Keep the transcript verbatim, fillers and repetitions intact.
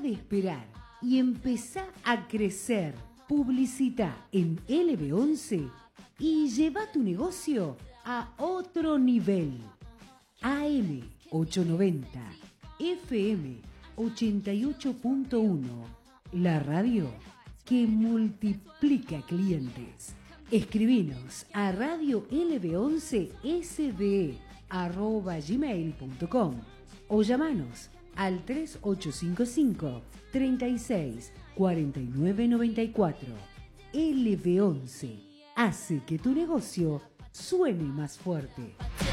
de esperar y empezá a crecer. Publicita en L B once y lleva tu negocio a otro nivel. A M ochocientos noventa, F M ochenta y ocho punto uno, la radio que multiplica clientes. Escribinos a radio L B once S D E arroba gmail punto com o llamanos al tres ocho cinco cinco, treinta y seis, cuarenta y nueve noventa y cuatro. L B once hace que tu negocio suene más fuerte.